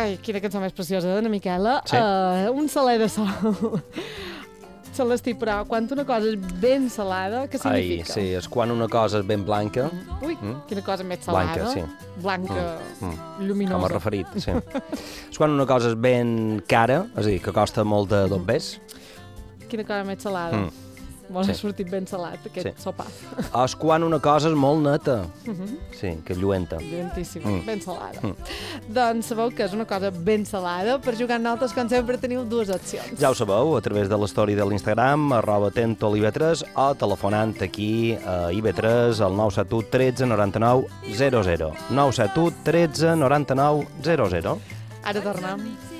Ai, quina cançó més preciosa d'Anna Miquela. Sí. Un saler de sol. Celestí, però quan una cosa és ben salada, què significa? Sí, és quan una cosa és ben blanca. Ui, quina cosa més salada. Blanca, sí. Blanca, lluminosa. Com has referit, sí. És quan una cosa és ben cara, és a dir, que costa molt de $2. Quina cosa més salada. Molt ha sortit ben salat, aquest sopar. És quan una cosa és molt neta. Sí, que lluenta. Llentíssima, ben salada. Doncs sabeu que és una cosa ben salada. Per jugar amb nosaltres, com sempre, teniu dues opcions. Ja ho sabeu, a través de l'story de l'Instagram, @atentolive3, o telefonant aquí a IB3 al 971 13 99 00. 971 13 99 00. Ara tornem.